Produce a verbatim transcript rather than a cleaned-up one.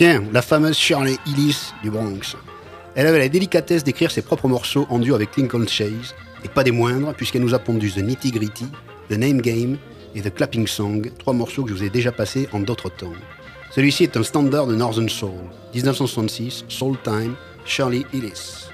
Tiens, la fameuse Shirley Illis du Bronx. Elle avait la délicatesse d'écrire ses propres morceaux en duo avec Lincoln Chase, et pas des moindres, puisqu'elle nous a pondu The Nitty Gritty, The Name Game et The Clapping Song, trois morceaux que je vous ai déjà passés en d'autres temps. Celui-ci est un standard de Northern Soul, dix-neuf cent soixante-six, Soul Time, Shirley Illis.